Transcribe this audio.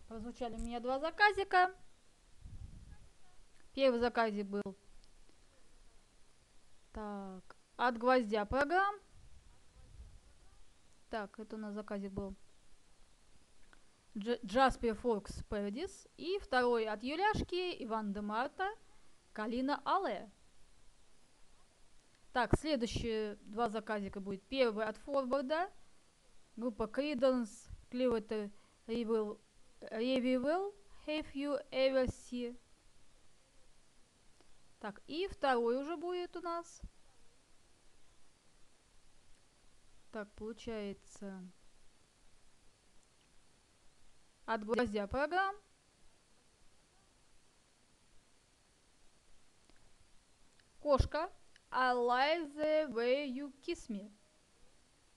Прозвучали у меня два заказика. Первый заказик был так, от Гвоздя программ. Так, это у нас заказик был Джаспер Фокс Пэрдис. И второй от Юляшки Иван де Марта Калина Алле. Так, следующие два заказика будет. Первый от Форварда. Группа Creedence Clearwater Revival. Have you ever seen? Так, и второй уже будет у нас. Так, получается от Гвоздя программ. Кошка. I like the way you kiss me.